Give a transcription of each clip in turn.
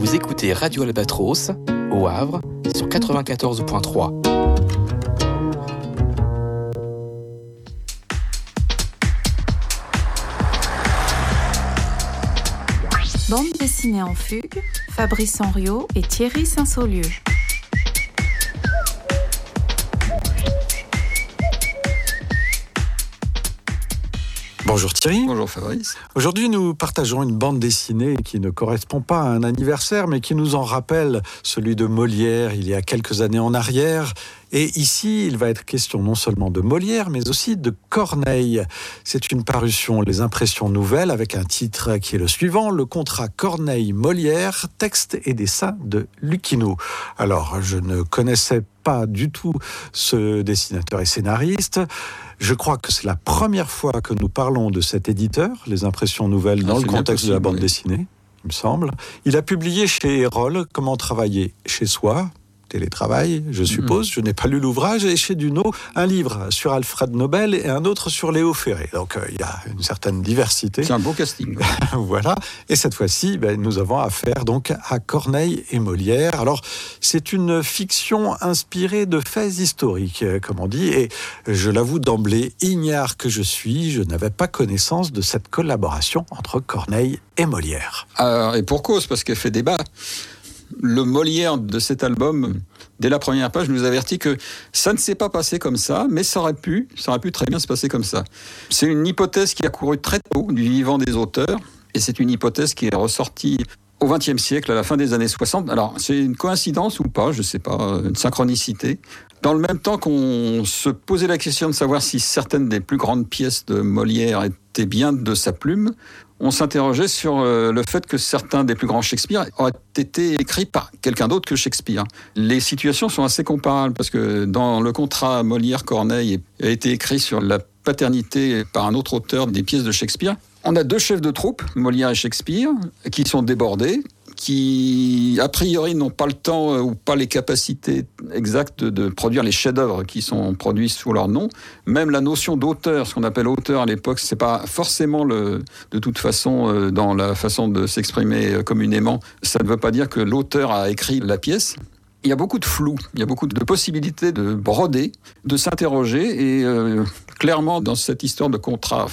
Vous écoutez Radio Albatros, au Havre, sur 94.3. Bande dessinée en fugue, Fabrice Henriot et Thierry Saint-Saulieu. Bonjour Thierry. Bonjour Fabrice. Aujourd'hui, nous partageons une bande dessinée qui ne correspond pas à un anniversaire, mais qui nous en rappelle celui de Molière il y a quelques années en arrière. Et ici, il va être question non seulement de Molière, mais aussi de Corneille. C'est une parution Les Impressions Nouvelles, avec un titre qui est le suivant, Le contrat Corneille-Molière, texte et dessin de Lucchino. Alors, je ne connaissais pas du tout ce dessinateur et scénariste. Je crois que c'est la première fois que nous parlons de cet éditeur, Les Impressions Nouvelles, dans le contexte de la bande dessinée, il me semble. Il a publié chez Erol Comment travailler chez soi, télétravail, je suppose, je n'ai pas lu l'ouvrage, et chez Duno, un livre sur Alfred Nobel et un autre sur Léo Ferré. Donc il y a une certaine diversité. C'est un beau casting. Voilà. Et cette fois-ci, nous avons affaire donc à Corneille et Molière. Alors, c'est une fiction inspirée de faits historiques, comme on dit, et je l'avoue d'emblée, ignare que je suis, je n'avais pas connaissance de cette collaboration entre Corneille et Molière. Et pour cause, parce qu'elle fait débat. Le Molière de cet album, dès la première page, nous avertit que ça ne s'est pas passé comme ça, mais ça aurait pu très bien se passer comme ça. C'est une hypothèse qui a couru très tôt du vivant des auteurs, et c'est une hypothèse qui est ressortie au XXe siècle, à la fin des années 60. Alors, c'est une coïncidence ou pas, je ne sais pas, une synchronicité. Dans le même temps qu'on se posait la question de savoir si certaines des plus grandes pièces de Molière étaient bien de sa plume, on s'interrogeait sur le fait que certains des plus grands Shakespeare auraient été écrits par quelqu'un d'autre que Shakespeare. Les situations sont assez comparables, parce que dans le contrat Molière-Corneille a été écrit sur la paternité par un autre auteur des pièces de Shakespeare. On a deux chefs de troupe, Molière et Shakespeare, qui sont débordés, qui, a priori, n'ont pas le temps ou pas les capacités exactes de produire les chefs-d'œuvre qui sont produits sous leur nom. Même la notion d'auteur, ce qu'on appelle auteur à l'époque, c'est pas forcément de toute façon, dans la façon de s'exprimer communément, ça ne veut pas dire que l'auteur a écrit la pièce. Il y a beaucoup de flou, il y a beaucoup de possibilités de broder, de s'interroger, et clairement, dans cette histoire de contrat,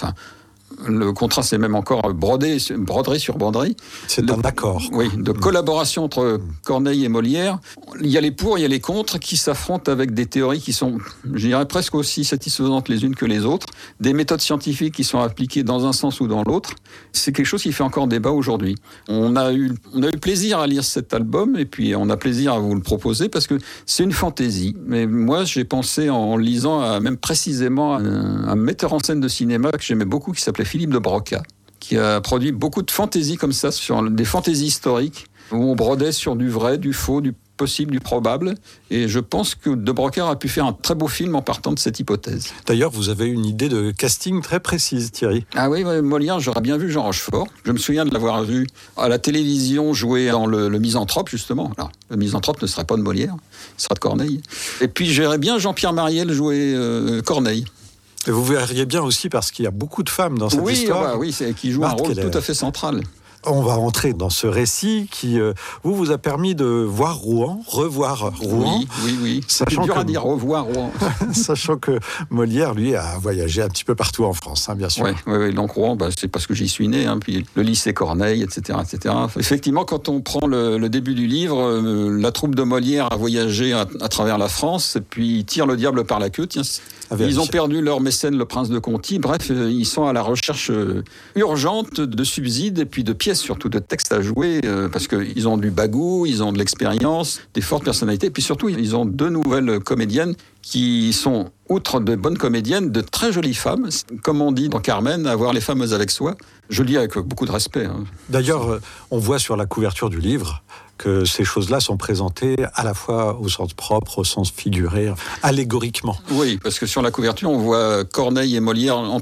le contrat, c'est même encore broderie sur broderie. C'est un accord. Oui, de collaboration entre Corneille et Molière. Il y a les pour, il y a les contre qui s'affrontent avec des théories qui sont, je dirais, presque aussi satisfaisantes les unes que les autres. Des méthodes scientifiques qui sont appliquées dans un sens ou dans l'autre. C'est quelque chose qui fait encore débat aujourd'hui. On a eu plaisir à lire cet album, et puis on a plaisir à vous le proposer parce que c'est une fantaisie. Mais moi, j'ai pensé en lisant à même précisément un metteur en scène de cinéma que j'aimais beaucoup qui s'appelait Philippe de Broca, qui a produit beaucoup de fantaisies comme ça, sur des fantaisies historiques, où on brodait sur du vrai, du faux, du possible, du probable. Et je pense que de Broca a pu faire un très beau film en partant de cette hypothèse. D'ailleurs, vous avez une idée de casting très précise, Thierry. Ah oui, Molière, j'aurais bien vu Jean Rochefort. Je me souviens de l'avoir vu à la télévision jouer dans le Misanthrope, justement. Alors, le Misanthrope ne serait pas de Molière, il sera de Corneille. Et puis, j'aimerais bien Jean-Pierre Mariel jouer Corneille. Et vous verriez bien aussi, parce qu'il y a beaucoup de femmes dans cette histoire. Oui, qui joue un rôle tout à fait central. On va rentrer dans ce récit qui vous a permis de voir Rouen, revoir Rouen. Oui. C'est dur à dire, revoir Rouen. Sachant que Molière, lui, a voyagé un petit peu partout en France, bien sûr. Oui. Donc Rouen, c'est parce que j'y suis né, puis le lycée Corneille, etc. Effectivement, quand on prend le début du livre, la troupe de Molière a voyagé à travers la France, et puis ils tirent le diable par la queue. Ils ont perdu leur mécène, le prince de Conti. Bref, ils sont à la recherche urgente de subsides et puis de pièces, surtout de textes à jouer, parce qu'ils ont du bagou, ils ont de l'expérience, des fortes personnalités. Et puis surtout, ils ont deux nouvelles comédiennes qui sont, outre de bonnes comédiennes, de très jolies femmes. Comme on dit dans Carmen, avoir les femmes avec soi. Je le dis avec beaucoup de respect. D'ailleurs, on voit sur la couverture du livre que ces choses-là sont présentées à la fois au sens propre, au sens figuré, allégoriquement. Oui, parce que sur la couverture, on voit Corneille et Molière